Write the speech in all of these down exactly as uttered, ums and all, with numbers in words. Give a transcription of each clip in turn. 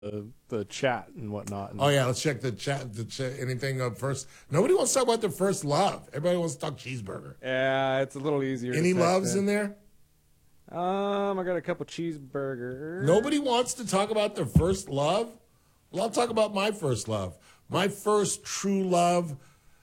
the, the chat and whatnot. And Oh yeah, let's check the chat. The chat anything up first? Nobody wants to talk about their first love. Everybody wants to talk cheeseburger. Yeah, it's a little easier. Any to text loves in there? Um, I got a couple cheeseburgers. Nobody wants to talk about their first love? Well, I'll talk about my first love. My first true love,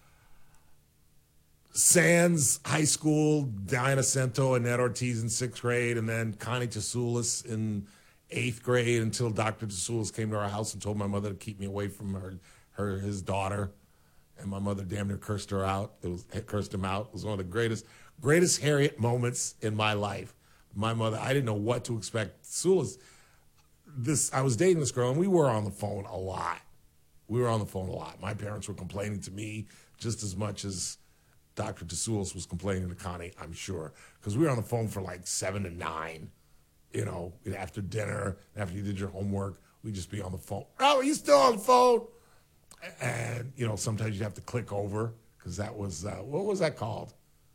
sans high school, Diana Cento and Ned Ortiz in sixth grade, and then Connie Tsoulis in eighth grade until Doctor Tsoulis came to our house and told my mother to keep me away from her, her his daughter. And my mother damn near cursed her out. It was cursed him out. It was one of the greatest, greatest Harriet moments in my life. My mother, I didn't know what to expect. Tsoulis, this I was dating this girl, and we were on the phone a lot. We were on the phone a lot. My parents were complaining to me just as much as Doctor Tsoulis was complaining to Connie, I'm sure, because we were on the phone for like seven to nine. You know, after dinner, after you did your homework, we'd just be on the phone. Oh, are you still on the phone? And, you know, sometimes you'd have to click over because that was, uh, what was that called?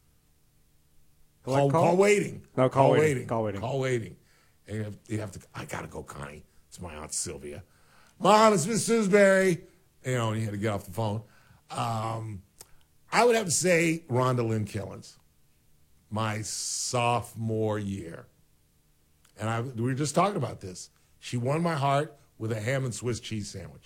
Call, call? call waiting. No, call, call waiting. waiting. Call waiting. Call waiting. And you have, you have to, I got to go, Connie. It's my Aunt Sylvia. Mom, it's Miss Sisbury. You know, and you had to get off the phone. Um, I would have to say Rhonda Lynn Killens, my sophomore year. And I, we were just talking about this. She won my heart with a ham and Swiss cheese sandwich.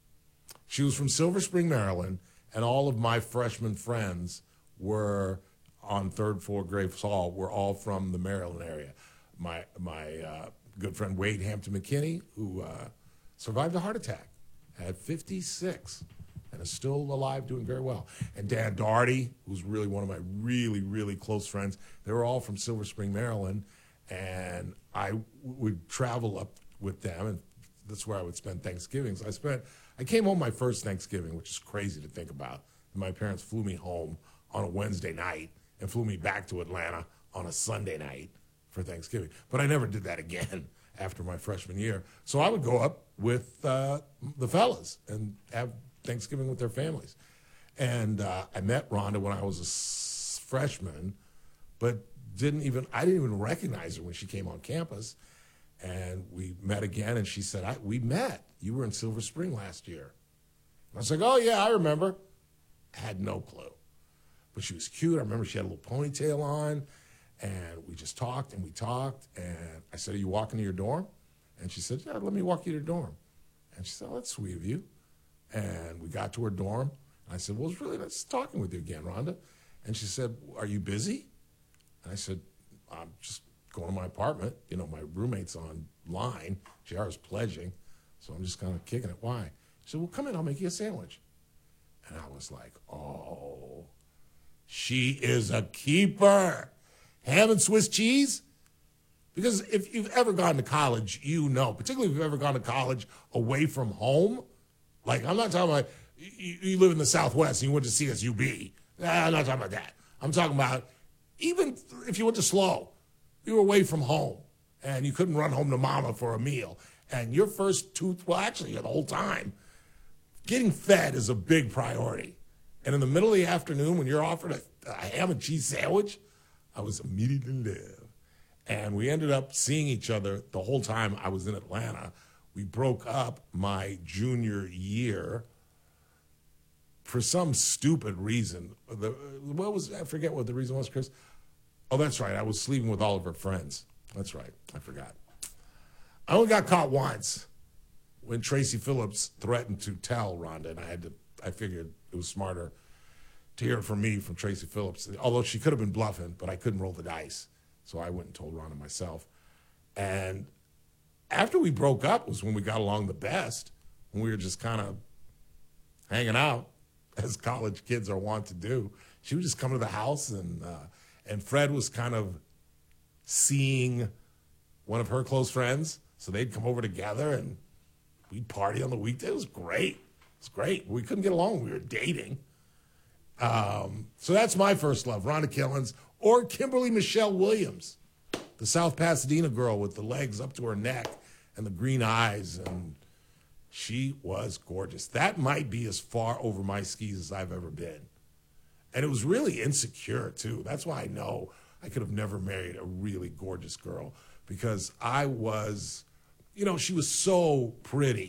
She was from Silver Spring, Maryland, and all of my freshman friends were on third floor Graves Hall, were all from the Maryland area. My my uh, good friend Wade Hampton McKinney, who uh, survived a heart attack, at fifty-six, and is still alive, doing very well. And Dan Doherty, who's really one of my really, really close friends, they were all from Silver Spring, Maryland, and I w- would travel up with them, and that's where I would spend Thanksgivings. I spent, I came home my first Thanksgiving, which is crazy to think about. My parents flew me home on a Wednesday night and flew me back to Atlanta on a Sunday night for Thanksgiving. But I never did that again after my freshman year. So I would go up with uh, the fellas and have Thanksgiving with their families. And uh, I met Rhonda when I was a s- freshman, but didn't even, I didn't even recognize her when she came on campus. And we met again, and she said, I, we met. You were in Silver Spring last year. I was like, oh, yeah, I remember. I had no clue. But she was cute. I remember she had a little ponytail on, and we just talked, and we talked. And I said, are you walking to your dorm? And she said, yeah, let me walk you to your dorm. And she said, oh, that's sweet of you. And we got to her dorm. And I said, well, it's really nice talking with you again, Rhonda. And she said, are you busy? And I said, I'm just going to my apartment. You know, my roommate's online. J R is pledging. So I'm just kind of kicking it. Why? She said, well, come in. I'll make you a sandwich. And I was like, oh, she is a keeper. Ham and Swiss cheese? Because if you've ever gone to college, you know, particularly if you've ever gone to college away from home. Like, I'm not talking about you, you live in the Southwest and you went to C S U B. Nah, I'm not talking about that. I'm talking about even if you went to SLO, you were away from home and you couldn't run home to mama for a meal. And your first two, well, actually, the whole time, getting fed is a big priority. And in the middle of the afternoon, when you're offered a, a ham and cheese sandwich, I was immediately there. And we ended up seeing each other the whole time I was in Atlanta. We broke up my junior year for some stupid reason. The, what was, I forget what the reason was, Chris. Oh, that's right. I was sleeping with all of her friends. That's right. I forgot. I only got caught once when Tracy Phillips threatened to tell Rhonda, and I had to, I figured it was smarter to hear it from me, from Tracy Phillips, although she could have been bluffing, but I couldn't roll the dice. So I went and told Rhonda myself. And after we broke up was when we got along the best, when we were just kind of hanging out, as college kids are wont to do. She would just come to the house, and uh, and Fred was kind of seeing one of her close friends, so they'd come over together, and we'd party on the weekday. It was great. It was great. We couldn't get along. We were dating. Um, so that's my first love, Rhonda Killens, or Kimberly Michelle Williams, the South Pasadena girl with the legs up to her neck and the green eyes, and she was gorgeous. That might be as far over my skis as I've ever been. And it was really insecure, too. That's why I know I could have never married a really gorgeous girl, because I was you know, she was so pretty.